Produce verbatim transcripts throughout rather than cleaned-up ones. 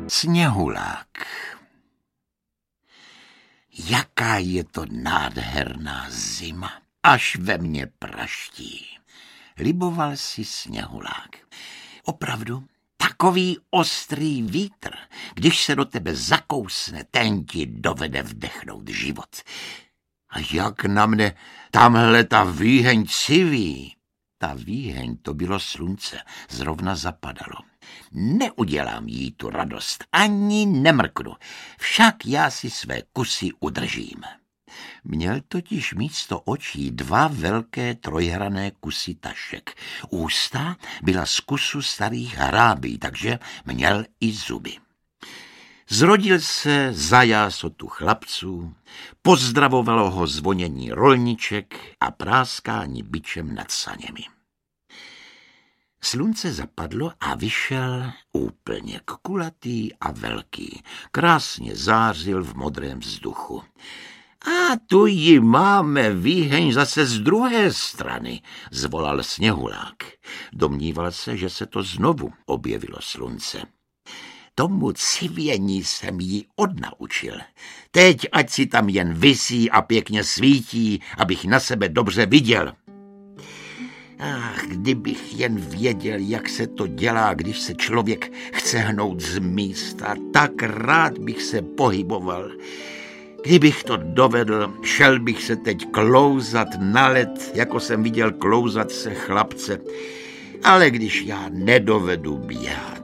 Sněhulák. Jaká je to nádherná zima, až ve mně praští. Liboval si Sněhulák. Opravdu, takový ostrý vítr, když se do tebe zakousne, ten ti dovede vdechnout život. A jak na mne tamhle ta výheň civí. Ta výheň, to bylo slunce, zrovna zapadalo. Neudělám jí tu radost, ani nemrknu, však já si své kusy udržím. Měl totiž místo očí dva velké trojhrané kusy tašek. Ústa byla z kusu starých hrábí, takže měl i zuby. Zrodil se za jásotu chlapců, pozdravovalo ho zvonění rolniček a práskání bičem nad saněmi. Slunce zapadlo a vyšel úplně kulatý a velký. Krásně zářil v modrém vzduchu. A tu ji máme, výheň zase z druhé strany, zvolal Sněhulák. Domníval se, že se to znovu objevilo slunce. Tomu civění jsem ji odnaučil. Teď ať si tam jen visí a pěkně svítí, abych na sebe dobře viděl. Ach, kdybych jen věděl, jak se to dělá, když se člověk chce hnout z místa, tak rád bych se pohyboval. Kdybych to dovedl, šel bych se teď klouzat na led, jako jsem viděl klouzat se chlapce. Ale když já nedovedu běhat.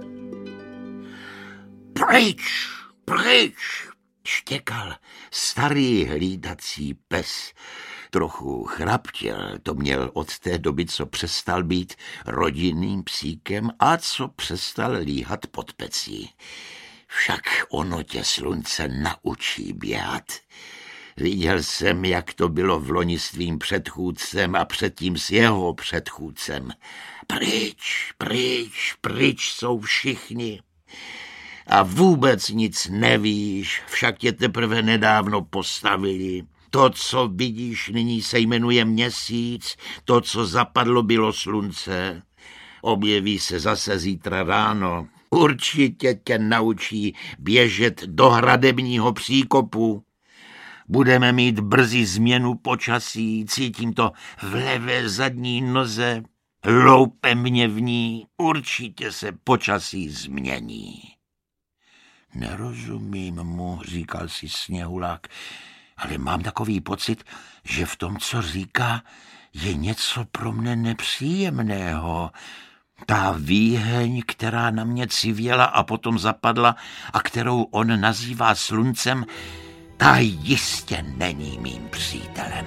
Pryč, pryč, štěkal starý hlídací pes. Trochu chraptěl, to měl od té doby, co přestal být rodinným psíkem a co přestal líhat pod pecí. Však ono tě slunce naučí běhat. Viděl jsem, jak to bylo v loni s tvým předchůdcem a předtím s jeho předchůdcem. Pryč, pryč, pryč jsou všichni. A vůbec nic nevíš, však tě teprve nedávno postavili. To, co vidíš nyní, se jmenuje měsíc, to, co zapadlo, bylo slunce. Objeví se zase zítra ráno. Určitě tě naučí běžet do hradebního příkopu. Budeme mít brzy změnu počasí, cítím to v levé zadní noze. Loupe mě v ní, určitě se počasí změní. Nerozumím mu, říkal si Sněhulák, ale mám takový pocit, že v tom, co říká, je něco pro mne nepříjemného. Ta výheň, která na mě civěla a potom zapadla a kterou on nazývá sluncem, ta jistě není mým přítelem.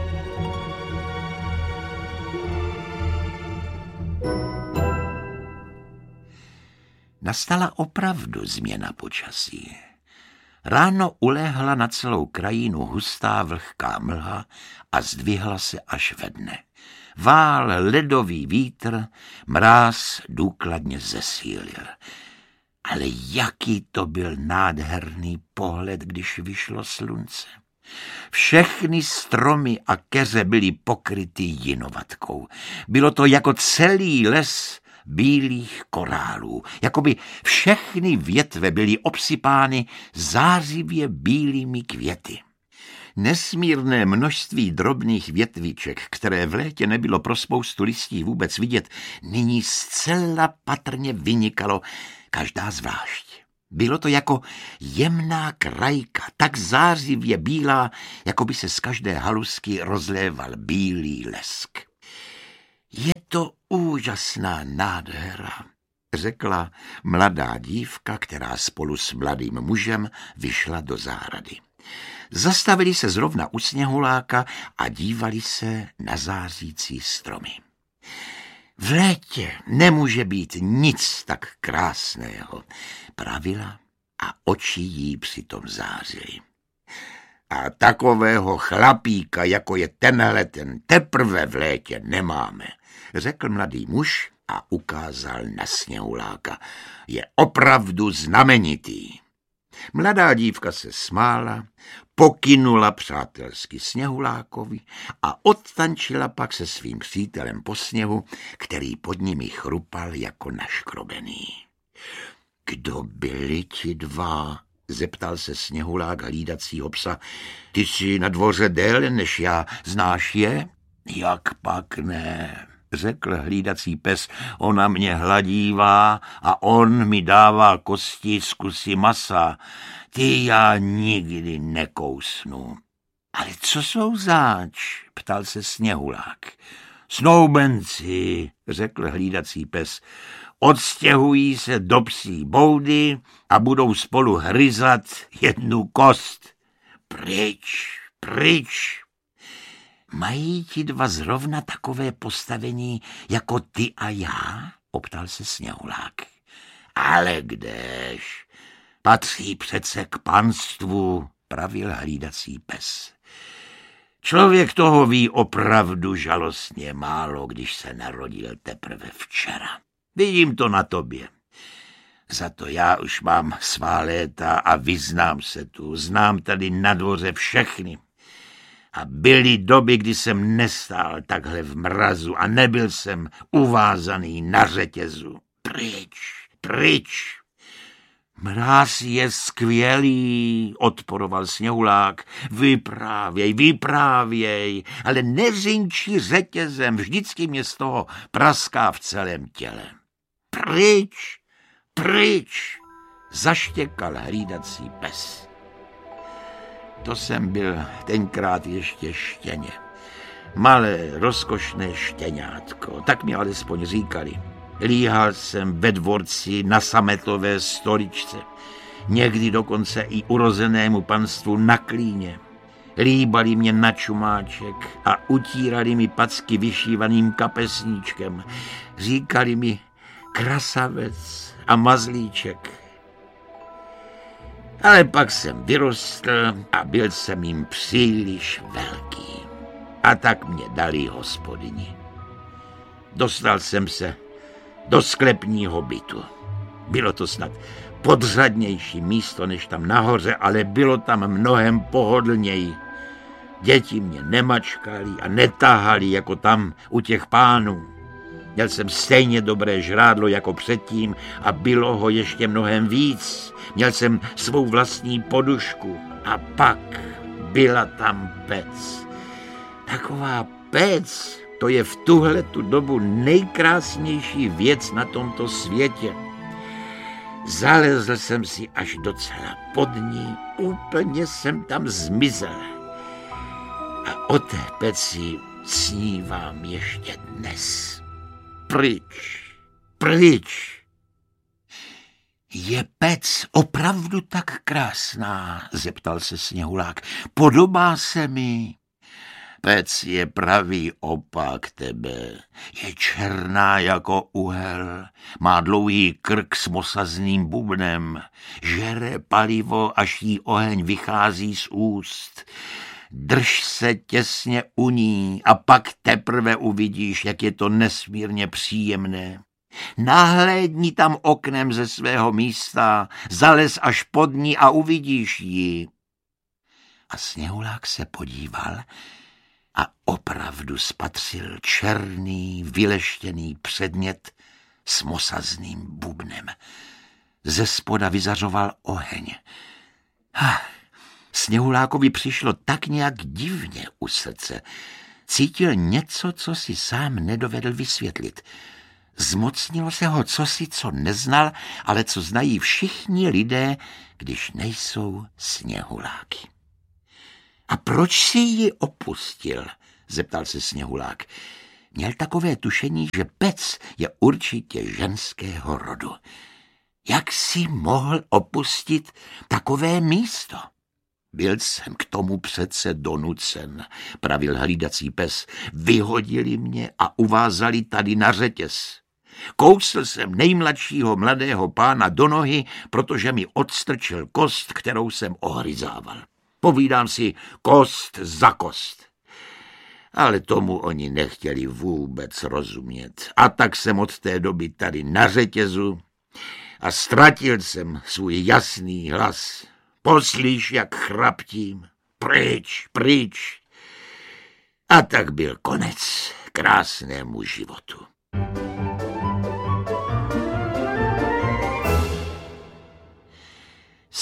Nastala opravdu změna počasí. Ráno ulehla na celou krajinu hustá vlhká mlha a zdvihla se až ve dne. Vál ledový vítr, mráz důkladně zesílil. Ale jaký to byl nádherný pohled, když vyšlo slunce. Všechny stromy a keře byly pokryty jinovatkou. Bylo to jako celý les bílých korálů, jakoby všechny větve byly obsypány zářivě bílými květy. Nesmírné množství drobných větviček, které v létě nebylo pro spoustu listí vůbec vidět, nyní zcela patrně vynikalo, každá zvlášť. Bylo to jako jemná krajka, tak zářivě bílá, jako by se z každé halusky rozléval bílý lesk. Je to úžasná nádhera, řekla mladá dívka, která spolu s mladým mužem vyšla do zahrady. Zastavili se zrovna u Sněhuláka a dívali se na zářící stromy. V létě nemůže být nic tak krásného, pravila a oči jí přitom zářily. A takového chlapíka, jako je tenhle ten, teprve v létě nemáme, řekl mladý muž a ukázal na Sněhuláka. Je opravdu znamenitý. Mladá dívka se smála, pokynula přátelsky Sněhulákovi a odtančila pak se svým přítelem po sněhu, který pod nimi chrupal jako naškrobený. Kdo byli ti dva? Zeptal se Sněhulák hlídacího psa. Ty jsi na dvoře déle než já, znáš je? Jak pak ne, řekl hlídací pes, ona mě hladívá a on mi dává kosti z kusy masa. Ty já nikdy nekousnu. Ale co jsou zač? Ptal se Sněhulák. Snoubenci, řekl hlídací pes, odstěhují se do psí boudy a budou spolu hryzat jednu kost. Pryč, pryč. Mají ti dva zrovna takové postavení jako ty a já? Optal se Sněhulák. Ale kdež, patří přece k panstvu, pravil hlídací pes. Člověk toho ví opravdu žalostně málo, když se narodil teprve včera. Vidím to na tobě. Za to já už mám svá léta a vyznám se tu. Znám tady na dvoře všechny. A byly doby, kdy jsem nestál takhle v mrazu a nebyl jsem uvázaný na řetězu. Pryč, pryč. Mráz je skvělý, odporoval Sněhulák. Vyprávěj, vyprávěj, ale neřinči řetězem, vždycky mě z toho praská v celém těle. Pryč, pryč, zaštěkal hlídací pes. To jsem byl tenkrát ještě štěně. Malé, rozkošné štěňátko, tak mi alespoň říkali. Líhal jsem ve dvorci na sametové stoličce, někdy dokonce i urozenému panstvu na klíně. Líbali mě na čumáček a utírali mi packy vyšívaným kapesníčkem. Říkali mi krasavec a mazlíček. Ale pak jsem vyrostl a byl jsem jim příliš velký. A tak mě dali hospodyni. Dostal jsem se do sklepního bytu. Bylo to snad podřadnější místo než tam nahoře, ale bylo tam mnohem pohodlněji. Děti mě nemačkali a netahali jako tam u těch pánů. Měl jsem stejně dobré žrádlo jako předtím a bylo ho ještě mnohem víc. Měl jsem svou vlastní podušku a pak byla tam pec. Taková pec, to je v tuhle tu dobu nejkrásnější věc na tomto světě. Zalezl jsem si až docela pod ní, úplně jsem tam zmizel. A o té peci snívám ještě dnes. Pryč, pryč. Je pec opravdu tak krásná? Zeptal se Sněhulák. Podobá se mi. Pec je pravý opak tebe. Je černá jako uhel, má dlouhý krk s mosazným bubnem, žere palivo, až jí oheň vychází z úst. Drž se těsně u ní a pak teprve uvidíš, jak je to nesmírně příjemné. Nahlédni tam oknem ze svého místa, zalez až pod ní a uvidíš ji. A Sněhulák se podíval a opravdu spatřil černý, vyleštěný předmět s mosazným bubnem. Ze spoda vyzařoval oheň. Ah, Sněhulákovi přišlo tak nějak divně u srdce. Cítil něco, co si sám nedovedl vysvětlit. Zmocnilo se ho cosi, co neznal, ale co znají všichni lidé, když nejsou Sněhuláky. A proč si ji opustil? Zeptal se Sněhulák. Měl takové tušení, že pec je určitě ženského rodu. Jak si mohl opustit takové místo? Byl jsem k tomu přece donucen, pravil hlídací pes. Vyhodili mě a uvázali tady na řetěz. Kousl jsem nejmladšího mladého pána do nohy, protože mi odstrčil kost, kterou jsem ohryzával. Povídám si kost za kost. Ale tomu oni nechtěli vůbec rozumět. A tak jsem od té doby tady na řetězu a ztratil jsem svůj jasný hlas. Poslíš, jak chraptím. Pryč, pryč. A tak byl konec krásnému životu.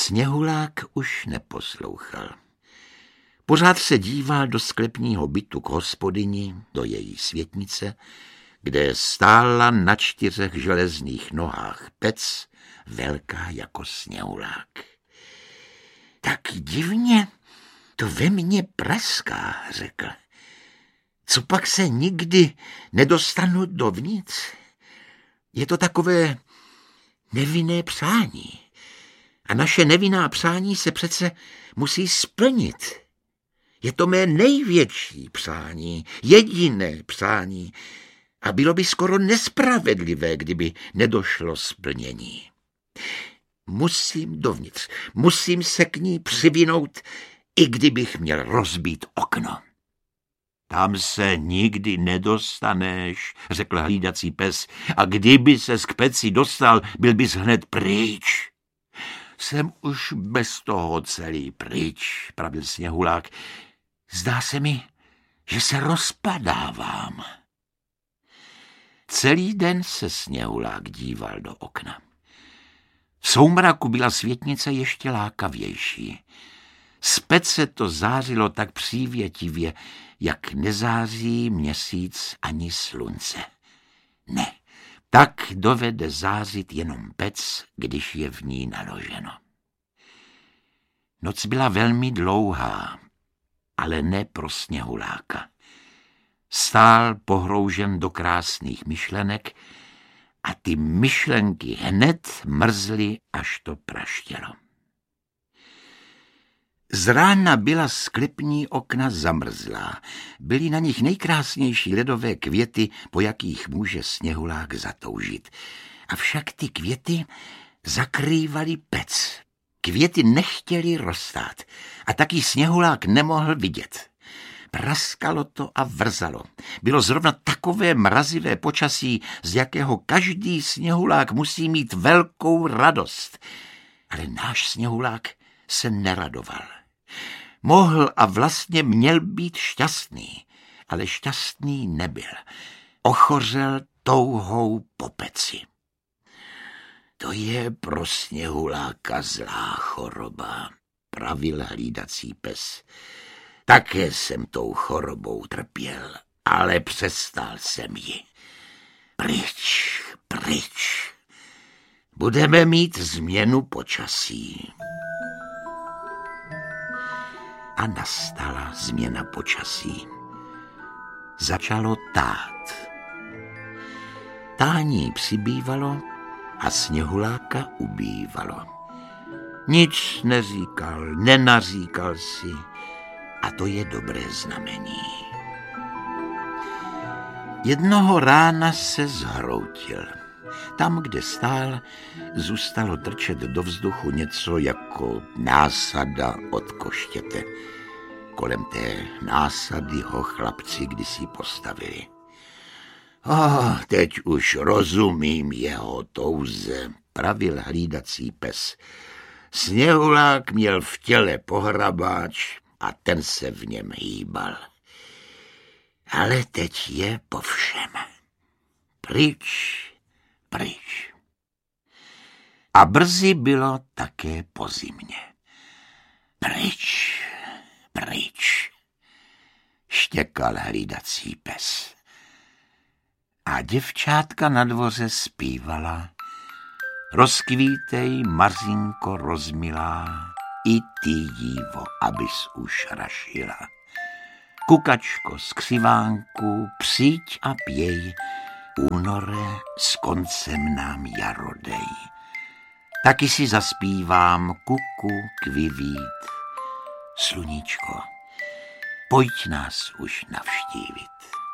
Sněhulák už neposlouchal. Pořád se díval do sklepního bytu k hospodyni, do její světnice, kde stála na čtyřech železných nohách pec, velká jako sněhulák. Tak divně to ve mně praská, řekl. Co pak se nikdy nedostanu dovnitř? Je to takové nevinné přání. A naše nevinná přání se přece musí splnit. Je to mé největší přání, jediné přání. A bylo by skoro nespravedlivé, kdyby nedošlo splnění. Musím dovnitř, musím se k ní přivinout, i kdybych měl rozbít okno. Tam se nikdy nedostaneš, řekl hlídací pes, a kdyby ses k peci dostal, byl bys hned pryč. Jsem už bez toho celý pryč, pravil Sněhulák. Zdá se mi, že se rozpadávám. Celý den se Sněhulák díval do okna. V soumraku byla světnice ještě lákavější. Z pece to zářilo tak přívětivě, jak nezáří měsíc ani slunce. Ne, tak dovede zářit jenom pec, když je v ní naloženo. Noc byla velmi dlouhá, ale ne pro Sněhuláka. Stál pohroužen do krásných myšlenek a ty myšlenky hned mrzly, až to praštělo. Z rána byla sklepní okna zamrzlá. Byly na nich nejkrásnější ledové květy, po jakých může Sněhulák zatoužit. Avšak ty květy zakrývaly pec. Květy nechtěly roztát a taky Sněhulák nemohl vidět. Praskalo to a vrzalo. Bylo zrovna takové mrazivé počasí, z jakého každý Sněhulák musí mít velkou radost. Ale náš Sněhulák se neradoval. Mohl a vlastně měl být šťastný, ale šťastný nebyl. Ochořel touhou po peci. To je pro Sněhuláka zlá choroba, pravil hlídací pes. Také jsem tou chorobou trpěl, ale přestal jsem ji. Pryč, pryč. Budeme mít změnu počasí. A nastala změna počasí. Začalo tát. Tání přibývalo a Sněhuláka ubývalo. Nic neříkal, nenaříkal si, a to je dobré znamení. Jednoho rána se zhroutil. Tam, kde stál, zůstalo trčet do vzduchu něco jako násada od koštěte. Kolem té násady ho chlapci kdysi postavili. Oh, teď už rozumím jeho touze, pravil hlídací pes. Sněhulák měl v těle pohrabáč a ten se v něm hýbal. Ale teď je po všem. Pryč, pryč. A brzy bylo také po zimě. Pryč, pryč, štěkal hlídací pes. A děvčátka na dvoře zpívala. Rozkvítej, Mařinko rozmilá, i ty dívo, abys už rašila. Kukačko z křivánku, přijď a pěj, únore s koncem nám jaro dej. Taky si zaspívám kuku kvivít. Sluníčko, pojď nás už navštívit.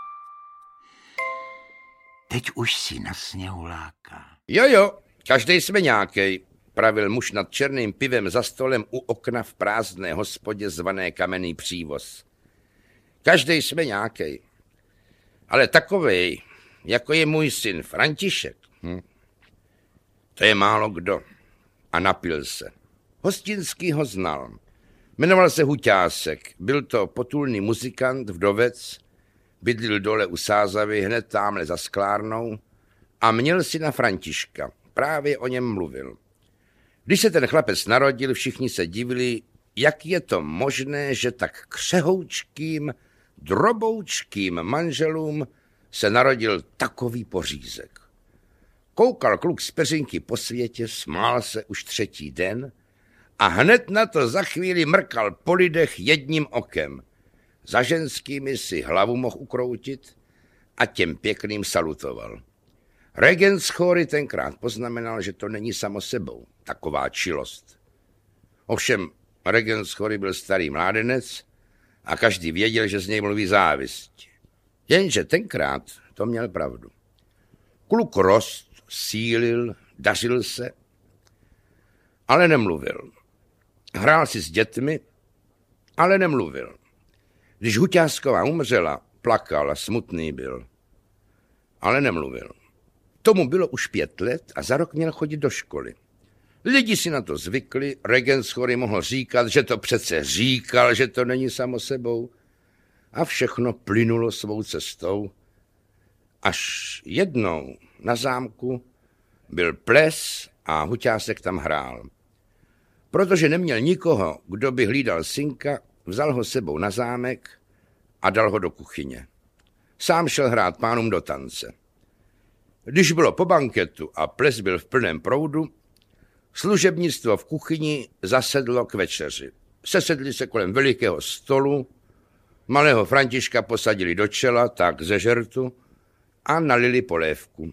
Teď už si na Sněhuláka. Jo, jo, každej jsme nějakej, pravil muž nad černým pivem za stolem u okna v prázdné hospodě zvané Kamenný přívoz. Každej jsme nějakej. Ale takovej, jako je můj syn František, hm? To je málo kdo. A napil se. Hostinský ho znal. Jmenoval se Huťásek. Byl to potulný muzikant, vdovec, bydlil dole u Sázavy, hned támhle za sklárnou a měl syna Františka. Právě o něm mluvil. Když se ten chlapec narodil, všichni se divili, jak je to možné, že tak křehoučkým, droboučkým manželům se narodil takový pořízek. Koukal kluk z peřinky po světě, smál se už třetí den a hned na to za chvíli mrkal po lidech jedním okem. Za ženskými si hlavu mohl ukroutit a těm pěkným salutoval. Regent z Chóry tenkrát poznamenal, že to není samo sebou, taková čilost. Ovšem, regent z Chóry byl starý mládenec a každý věděl, že z něj mluví závist. Jenže tenkrát to měl pravdu. Kluk rost, sílil, dařil se, ale nemluvil. Hrál si s dětmi, ale nemluvil. Když Huťásková umřela, plakal a smutný byl, ale nemluvil. Tomu bylo už pět let a za rok měl chodit do školy. Lidi si na to zvykli, regent z Chóry mohl říkat, že to přece říkal, že to není samo sebou a všechno plynulo svou cestou. Až jednou na zámku byl ples a Huťásek tam hrál. Protože neměl nikoho, kdo by hlídal synka, vzal ho sebou na zámek a dal ho do kuchyně. Sám šel hrát pánům do tance. Když bylo po banketu a ples byl v plném proudu, služebnictvo v kuchyni zasedlo k večeři. Sesedli se kolem velikého stolu, malého Františka posadili do čela, tak ze žertu, a nalili polévku.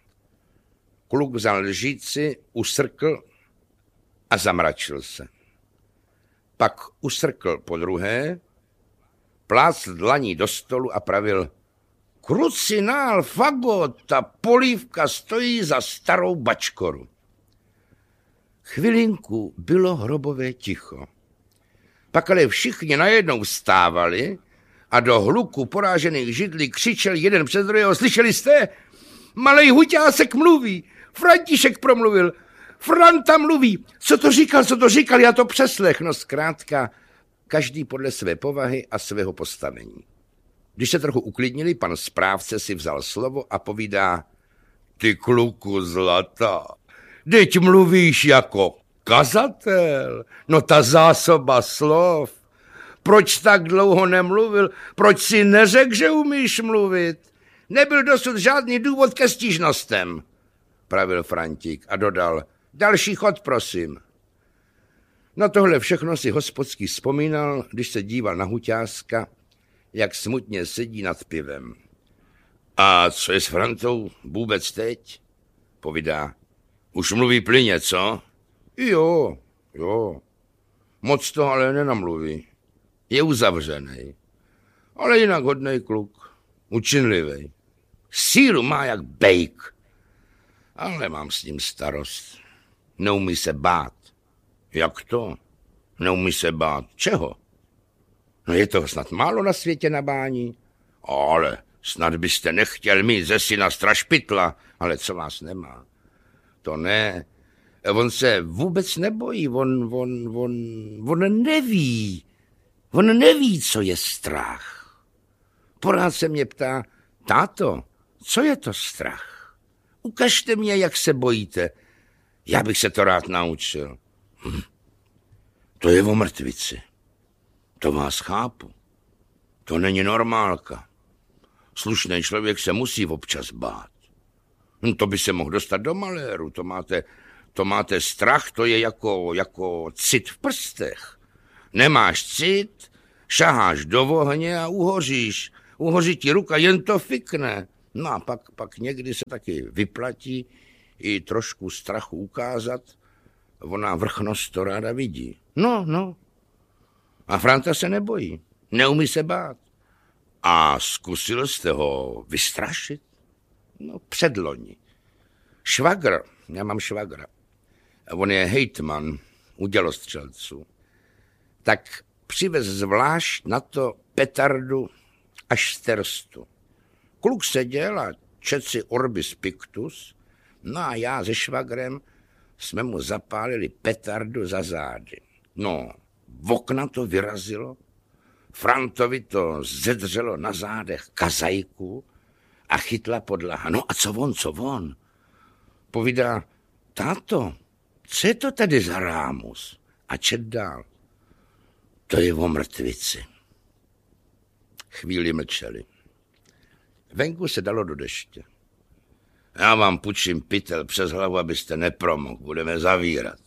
Kluk vzal lžíci, usrkl a zamračil se. Pak usrkl po druhé, plácl dlaní do stolu a pravil: Krucinál, fagot, ta polívka stojí za starou bačkoru. Chvilinku bylo hrobové ticho. Pak ale všichni najednou vstávali a do hluku porážených židlí křičel jeden přes druhého: Slyšeli jste? Malej Huťásek mluví, František promluvil, Franta mluví. Co to říkal, co to říkal, já to přeslechnu. Zkrátka, každý podle své povahy a svého postavení. Když se trochu uklidnili, pan správce si vzal slovo a povídá: Ty kluku zlata, teď mluvíš jako kazatel, no ta zásoba slov. Proč tak dlouho nemluvil? Proč si neřekl, že umíš mluvit? Nebyl dosud žádný důvod ke stížnostem, pravil Frantík a dodal: Další chod, prosím. Na tohle všechno si hospodský vzpomínal, když se díval na Huťáska, jak smutně sedí nad pivem. A co je s Frantou vůbec teď? Povídá: Už mluví plyně, co? Jo, jo. Moc to ale nenamluví. Je uzavřený. Ale jinak hodnej kluk. Učinlivý. Sílu má jak bejk. Ale mám s ním starost. Neumí se bát. Jak to? Neumí se bát. Čeho? No je toho snad málo na světě na bání. Ale snad byste nechtěl mít ze syna strašpitla. Ale co vás nemá? To ne. On se vůbec nebojí. On, on, on, on neví. On neví, co je strach. Porád se mě ptá: Táto, co je to strach? Ukažte mě, jak se bojíte. Já bych se to rád naučil. Hm. To je o mrtvici. To vás chápu. To není normálka. Slušný člověk se musí občas bát. Hm, to by se mohl dostat do maléru. To máte, to máte strach, to je jako, jako cit v prstech. Nemáš cit, šaháš do ohně a uhoříš. Uhoří ti ruka, jen to fikne. No a pak, pak někdy se taky vyplatí i trošku strachu ukázat. Ona vrchnost to ráda vidí. No, no. A Franta se nebojí. Neumí se bát. A zkusil jste ho vystrašit? No, předloni. Švagr, já mám švagra. On je hejtman u dělostřelců. Tak přivez zvlášť na to petardu až z Terstu. Kluk seděl a čet si Orbis Pictus, no a já se švagrem jsme mu zapálili petardu za zády. No, v okna to vyrazilo, Frantovi to zedřelo na zádech kazajku a chytla podlaha. No a co on, co on? Povídá: Táto, Co je to tady za rámus? A čet dál. To je o mrtvici. Chvíli mlčeli. Venku se dalo do deště. Já vám půjčím pytel přes hlavu, abyste nepromohl. Budeme zavírat.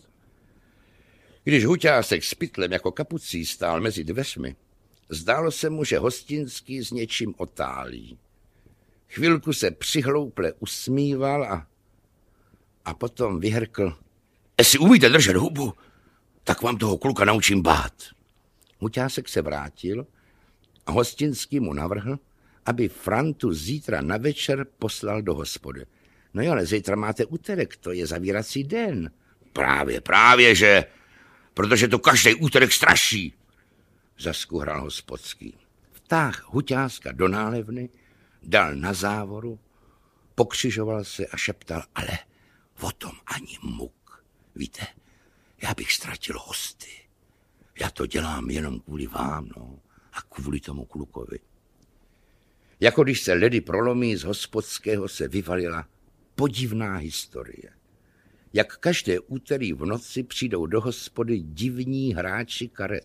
Když Huťásek s pytlem jako kapucí stál mezi dveřmi, zdálo se mu, že Hostinský s něčím otálí. Chvilku se přihlouple usmíval a, a potom vyhrkl. Jestli umíte držet hubu, tak vám toho kluka naučím bát. Huťásek se vrátil a Hostinský mu navrhl, aby Frantu zítra na večer poslal do hospody. No jo, ale zítra máte úterek, to je zavírací den. Právě, právě, že... Protože to každý úterek straší, zaskuhral hospodský. Vtáhl Huťáska do nálevny, dal na závoru, pokřižoval se a šeptal, ale o tom ani muk. Víte, já bych ztratil hosty. Já to dělám jenom kvůli vám, no, a kvůli tomu klukovi. Jako když se ledy prolomí, z hospodského se vyvalila podivná historie. Jak každé úterý v noci přijdou do hospody divní hráči karet.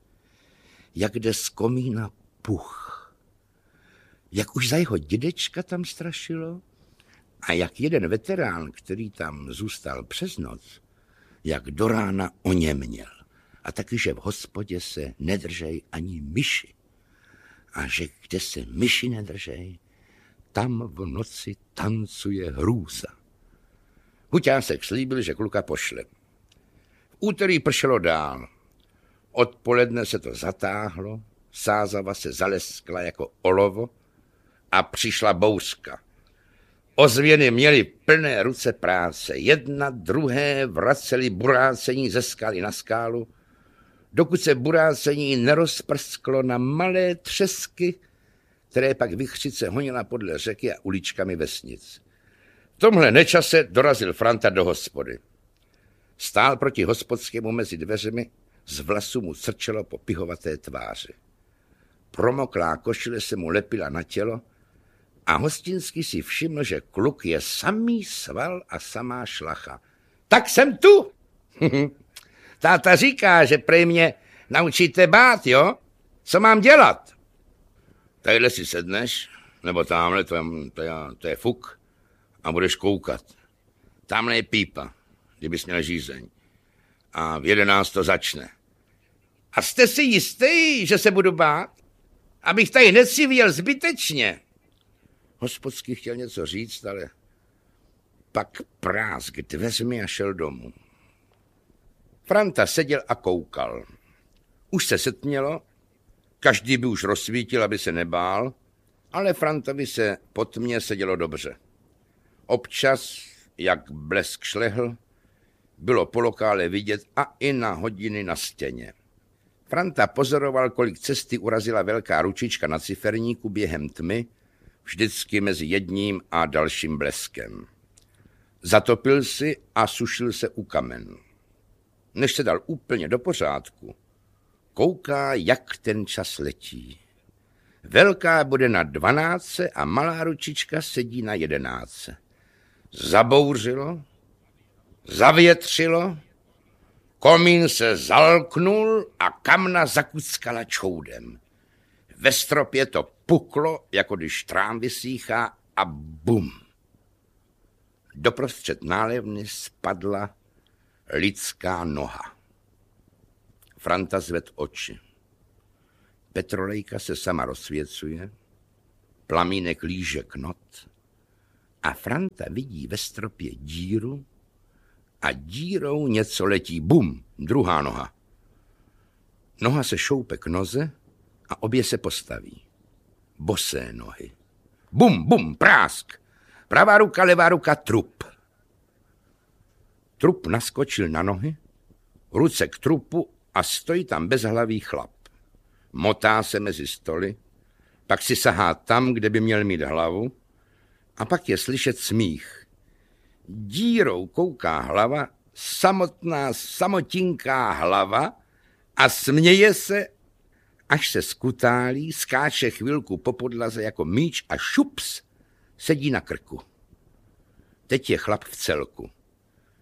Jak jde z komína puch. Jak už za jeho dědečka tam strašilo. A jak jeden veterán, který tam zůstal přes noc, jak do rána oněměl. A taky, že v hospodě se nedržej ani myši. A že kde se myši nedržej, tam v noci tancuje hrůza. Huťásek slíbil, že kluka pošle. V úterý pršelo dál. Odpoledne se to zatáhlo, sázava se zaleskla jako olovo a přišla bouřka. Ozvěny měly plné ruce práce. Jedna, druhé vraceli burácení ze skály na skálu, dokud se burácení nerozprsklo na malé třesky, které pak vichřice honila podle řeky a uličkami vesnic. V tomhle nečase dorazil Franta do hospody. Stál proti hospodskému mezi dveřmi, z vlasu mu crčelo po pihovaté tváři. Promoklá košile se mu lepila na tělo a Hostinský si všiml, že kluk je samý sval a samá šlacha. Tak jsem tu! Táta říká, že prej mě naučíte bát, jo? Co mám dělat? Tadyhle si sedneš, nebo tamhle, to je, to je, to je fuk, a budeš koukat. Tamhle je pípa, kdybys měl žízeň. A v jedenáct to začne. A jste si jistý, že se budu bát? Abych tady necivěl zbytečně. Hospodský chtěl něco říct, ale pak prásk dveřmi a šel domů. Franta seděl a koukal. Už se setmělo, každý by už rozsvítil, aby se nebál, ale Frantovi se po tmě sedělo dobře. Občas, jak blesk šlehl, bylo po lokále vidět a i na hodiny na stěně. Franta pozoroval, kolik cesty urazila velká ručička na ciferníku během tmy, vždycky mezi jedním a dalším bleskem. Zatopil si a sušil se u kamenu. Než se dal úplně do pořádku, kouká, jak ten čas letí. Velká bude na dvanáctce a malá ručička sedí na jedenáctce. Zabouřilo, zavětřilo, komín se zalknul a kamna zakuckala čoudem. Ve stropě to puklo, jako když trám vysíchá, a bum. Doprostřed nálevny spadla lidská noha. Franta zved oči. Petrolejka se sama rozsvěcuje, plamínek líže knot a Franta vidí ve stropě díru a dírou něco letí. Bum, druhá noha. Noha se šoupe k noze a obě se postaví. Bosé nohy. Bum, bum, prásk. Pravá ruka, levá ruka, trup. Trup naskočil na nohy, ruce k trupu a stojí tam bezhlavý chlap. Motá se mezi stoly, pak si sahá tam, kde by měl mít hlavu, a pak je slyšet smích. Dírou kouká hlava, samotná samotinká hlava, a směje se, až se skutálí, skáče chvilku po podlaze jako míč a šups sedí na krku. Teď je chlap v celku.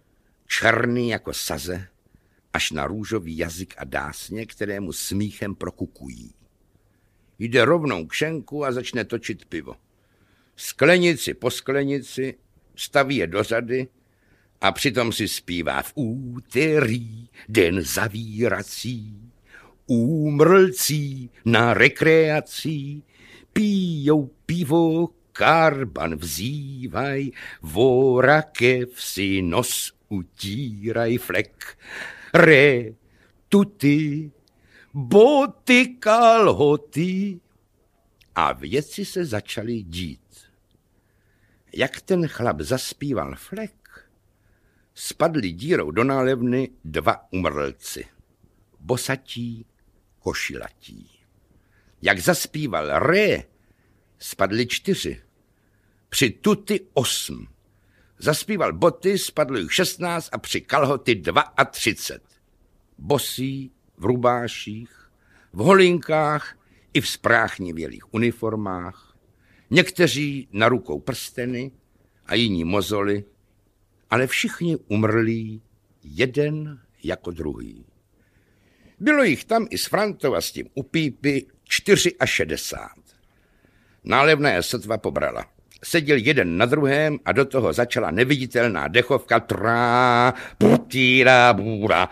černý jako saze, až na růžový jazyk a dásně, kterému smíchem prokukují. Jde rovnou k šenku a začne točit pivo. Sklenici po sklenici staví je do řady a přitom si zpívá v úterý den zavírací, úmrlcí na rekreací, pijou pivo, karban vzývaj, vorakev si nos utíraj flek, re, tuty, boty, kalhoty. A věci se začaly dít. Jak ten chlap zaspíval flek, spadli dírou do nálevny dva umrlci, bosatí, košilatí. Jak zaspíval ré, spadli čtyři, při tuty osm. Zaspíval boty, spadlo jich šestnáct a při kalhoty dva a třicet. Bosí, v rubáších, v holinkách i v spráchnivělých uniformách, někteří na rukou prsteny a jiní mozoly, ale všichni umrlí, jeden jako druhý. Bylo jich tam i s Frantou a s tím u pípy čtyři a šedesát. Nálevna je sotva pobrala. Seděl jeden na druhém a do toho začala neviditelná dechovka trá, putíra, bůra,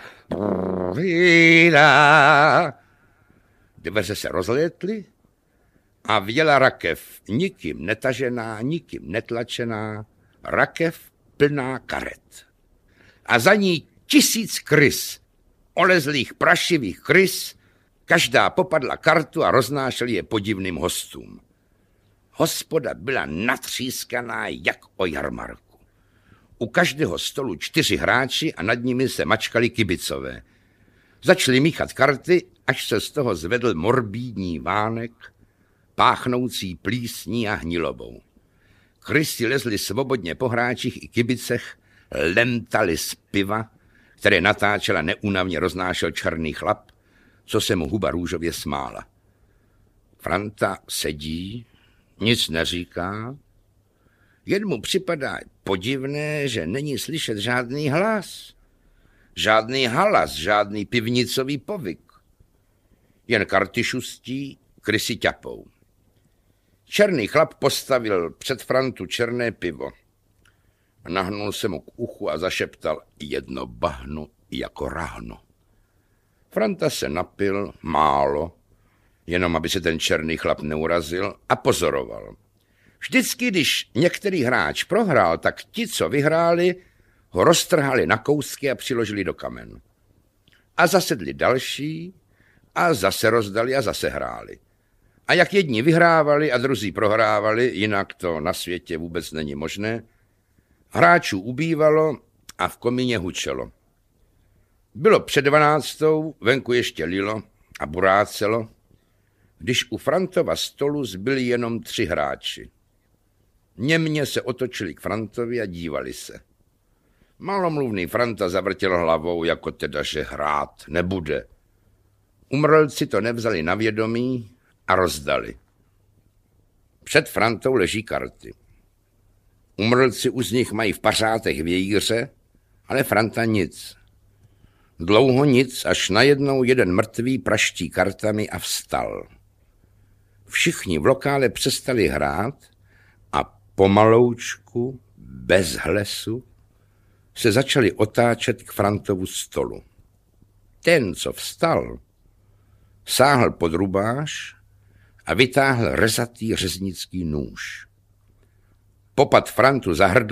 bůra. Dveře se rozlétly a vjela rakev, nikým netažená, nikým netlačená, rakev plná karet. A za ní tisíc krys, olezlých prašivých krys, každá popadla kartu a roznášeli je podivným hostům. Hospoda byla natřískaná jak o jarmarku. U každého stolu čtyři hráči a nad nimi se mačkali kibicové. Začali míchat karty, až se z toho zvedl morbídní vánek, páchnoucí plísní a hnilobou. Krysy lezly svobodně po hráčích i kibicech, lemtali z piva, které natáčela neúnavně roznášel černý chlap, co se mu huba růžově smála. Franta sedí, nic neříká, jen mu připadá podivné, že není slyšet žádný hlas, žádný halas, žádný pivnicový povyk. Jen karty šustí, krysy ťapou. Černý chlap postavil před Frantu černé pivo. Nahnul se mu k uchu a zašeptal jedno bahno jako rahno. Franta se napil málo, jenom aby se ten černý chlap neurazil, a pozoroval. Vždycky, když některý hráč prohrál, tak ti, co vyhráli, ho roztrhali na kousky a přiložili do kamen. A zasedli další a zase rozdali a zase hráli. A jak jedni vyhrávali a druzí prohrávali, jinak to na světě vůbec není možné, hráčů ubývalo a v komíně hučelo. Bylo před dvanáctou, venku ještě lilo a burácelo, když u Frantova stolu zbyli jenom tři hráči. Němně se otočili k Frantovi a dívali se. Malomluvný Franta zavrtěl hlavou, jako teda, že hrát nebude. Umrlci to nevzali na vědomí a rozdali. Před Frantou leží karty. Umrlci už z nich mají v pařátech vějíře, ale Franta nic. Dlouho nic, až najednou jeden mrtvý praští kartami a vstal. Všichni v lokále přestali hrát a pomaloučku, bez hlesu, se začali otáčet k Frantovu stolu. Ten, co vstal, sáhl pod rubáš a vytáhl rezatý řeznický nůž. Popad Frantu za hrdlo